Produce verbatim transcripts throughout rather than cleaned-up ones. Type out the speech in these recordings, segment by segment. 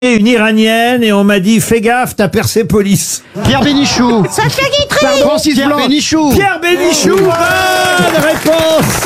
une Iranienne et on m'a dit fais gaffe, t'as Persépolis. Pierre Bénichou. Sacha Guitry. Francis Pierre Blanc. Bénichou. Pierre Bénichou, bonne réponse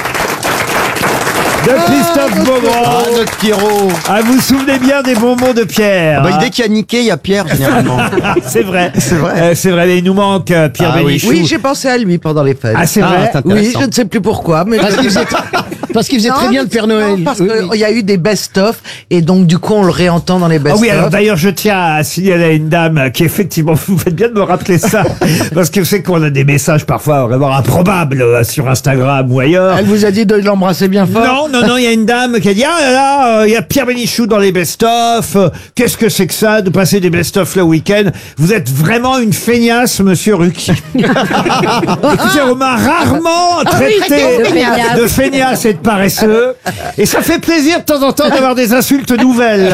de Christophe Beaugrand. Ah, notre Pierrot. Ah, vous vous souvenez bien des bons mots de Pierre. Bah, dès qu'il y a niqué, il y a Pierre, généralement. C'est vrai. C'est vrai. Euh, c'est vrai, mais il nous manque euh, Pierre Ah oui. Bénichou. Oui, j'ai pensé à lui pendant les fêtes. Ah, c'est Ah, vrai. c'est Oui, intéressant. je ne sais plus pourquoi, mais Parce qu'il faisait, parce qu'il faisait Non, très bien mais le Père non, Noël. parce Oui, qu'il oui. y a eu des best-of et donc du coup on le réentend dans les Ah best-of. oui, alors d'ailleurs, je tiens à signaler à une dame qui effectivement, vous faites bien de me rappeler ça, parce que c'est qu'on a des messages parfois vraiment improbables euh, sur Instagram ou ailleurs. Elle vous a dit de l'embrasser bien fort. Non, non, non, il y a une dame qui a dit ah là là, euh, il y a Pierre Bénichou dans les best-of. euh, Qu'est-ce que c'est que ça de passer des best-of le week-end? Vous êtes vraiment une feignasse, Monsieur Ruquier. Écoutez, on m'a rarement traité de feignasse. de feignasse et de paresseux, et ça fait plaisir de temps en temps d'avoir des insultes nouvelles.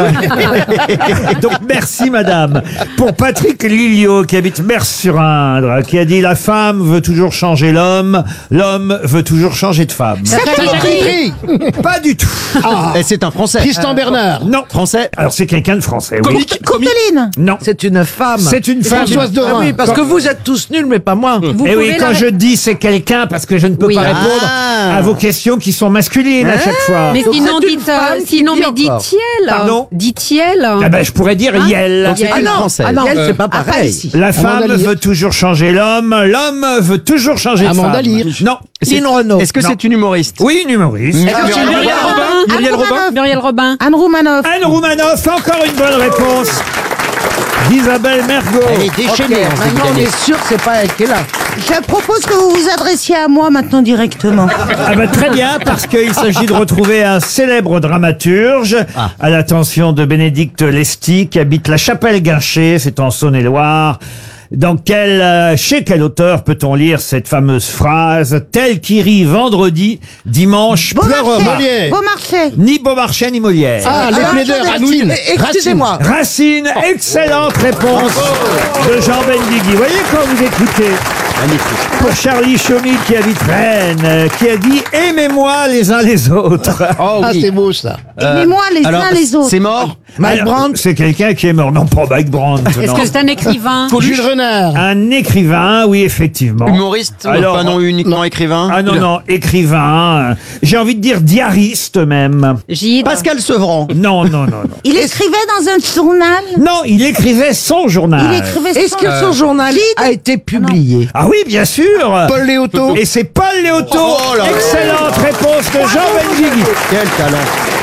Donc merci madame. Pour Patrick Lilliot qui habite Mers-sur-Indre, qui a dit la femme veut toujours changer l'homme, l'homme veut toujours changer de femme. Sacha Guitry. Pas du tout. Et c'est un Français. Tristan Bernard. Non. Français. Alors c'est quelqu'un de français. Oui. Courteline. Non. C'est une femme. C'est une femme. Françoise Ah Dorin. oui, parce que vous êtes tous nuls, mais pas moi. Vous Et pouvez oui, quand la- je dis c'est quelqu'un, parce que je ne peux Oui. pas répondre Ah. à vos questions qui sont masculines à chaque fois. Mais Donc sinon, c'est une dites, euh, femme qui sinon, dit mais encore. dit-il. Pardon Dit-il. Ah ben, je pourrais dire Hein Yel. Donc c'est Ah une non, Française. Ah non, elle, c'est pas Ah, pas pareil. ici. La femme Amanda Lear. veut toujours changer l'homme, l'homme veut toujours changer de Amanda femme. Lear. Non. Lynn Renaud. Est-ce que Non. c'est une humoriste? Oui, une humoriste. Muriel Muriel Robin. Robin. Muriel Robin. Muriel Robin. Anne Roumanoff. Anne Roumanoff, encore une bonne réponse d'Isabelle Mergo. Elle est Ok, déchaînée en cette maintenant on année. est sûr que c'est pas elle qui est là. Je propose que vous vous adressiez à moi maintenant directement. Ah bah très bien, parce qu'il s'agit de retrouver un célèbre dramaturge Ah. à l'attention de Bénédicte Lesty, qui habite la Chapelle-Guinchet, c'est en Saône-et-Loire. Dans quel, euh, chez quel auteur peut-on lire cette fameuse phrase « Tel qui rit vendredi, dimanche pleurera ». Molière. Beaumarchais. Ni Beaumarchais ni Molière. Ah, les Alors, plaideurs. attendez, Racine. excusez-moi. Racine, excellente réponse de Jean Benguigui. Vous voyez quand vous écoutez. Magnifique. Pour Charlie Chaumy qui habite Rennes, euh, qui a dit « Aimez-moi les uns les autres ». Oh Ah, oui. c'est beau ça. Aimez-moi les Alors, uns les autres. c'est mort. Mike Alors, Brandt. c'est quelqu'un qui est mort. Non, pas Mike Brandt. Est-ce non. que c'est un écrivain? Jules Renard. Un écrivain, oui, effectivement. Humoriste. Alors, pas non uniquement écrivain. Ah non, non, écrivain. euh, J'ai envie de dire diariste même. Gide. Pascal Sevran. Non, non, non, non. Il écrivait dans un journal. Non, il écrivait son journal. Il écrivait Est-ce son- que son journal a été publié? Ah oui, bien sûr. Paul Léoto. Et c'est Paul Léoto. Oh là là. Excellente réponse de Jean Benguigui. Quel talent.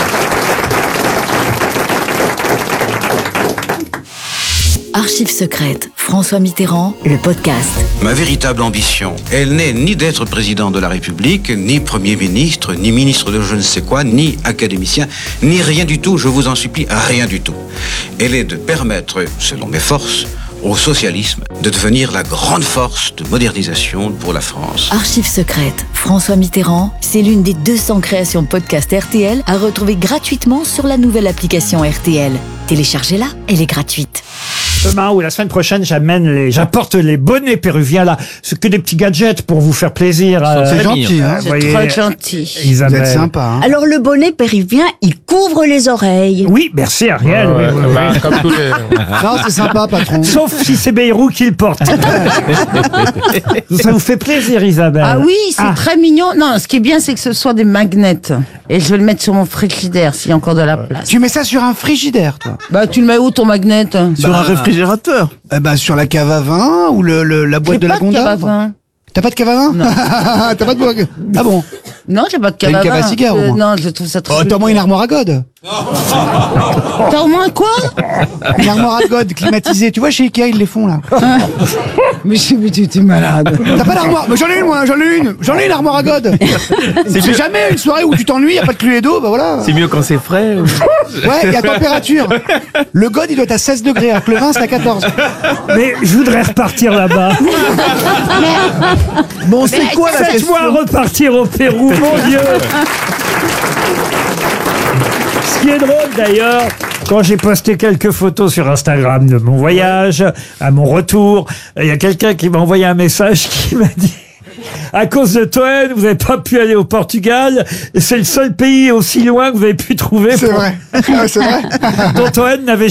Archives secrètes, François Mitterrand, le podcast. Ma véritable ambition, elle n'est ni d'être président de la République, ni Premier ministre, ni ministre de je ne sais quoi, ni académicien, ni rien du tout, je vous en supplie, rien du tout. Elle est de permettre, selon mes forces, au socialisme de devenir la grande force de modernisation pour la France. Archives secrètes, François Mitterrand, c'est l'une des deux cents créations podcast R T L à retrouver gratuitement sur la nouvelle application R T L. Téléchargez-la, elle est gratuite. Demain ou la semaine prochaine, j'amène les, j'apporte les bonnets péruviens là. C'est que des petits gadgets pour vous faire plaisir. euh, C'est gentil, hein. vous voyez, Très gentil. Vous Isabelle. êtes sympa, hein. Alors le bonnet péruvien, il couvre les oreilles. Oui, merci Ariel. oui, oui, oui. Non, c'est sympa, patron. Sauf si c'est Bayrou qui le porte. Ça vous fait plaisir, Isabelle. Ah oui, c'est Ah. très mignon. Non, ce qui est bien, c'est que ce soit des magnets. Et je vais le mettre sur mon frigidaire s'il y a encore de la place. Tu mets ça sur un frigidaire, toi. Bah, tu le mets où ton magnet? Sur un réfrigérateur. Eh ben, sur la cave à vin ou le, le- la boîte J'ai de la pas de cave à Gondor. vin. T'as pas de cave à vin? Non. T'as pas de boîte. Ah bon? Non, j'ai pas de cave T'as à une vin. cave à cigares, au Euh, moins. non, je trouve ça trop. Oh, t'as au moins une armoire à God. T'as au moins quoi? Une armoire à God climatisée. Tu vois, chez Ikea, ils les font, là. Mais je mais tu es malade. T'as pas d'armoire? Mais j'en ai une, moi, j'en ai une. J'en ai une armoire à God. C'est jamais une soirée où tu t'ennuies, y a pas de cluedo, bah voilà. C'est mieux quand c'est frais. ou- Ouais, et à température. Le God, il doit être à seize degrés, alors que le vin, c'est à quatorze. Mais je voudrais repartir là-bas. Bon, c'est quoi la Faites-moi question? repartir au Pérou, mon Dieu. Ce qui est drôle d'ailleurs, quand j'ai posté quelques photos sur Instagram de mon voyage, à mon retour, il y a quelqu'un qui m'a envoyé un message qui m'a dit « À cause de Toen, vous n'avez pas pu aller au Portugal, et c'est le seul pays aussi loin que vous avez pu trouver C'est pour- vrai. Ah, c'est vrai. dont Toen n'avait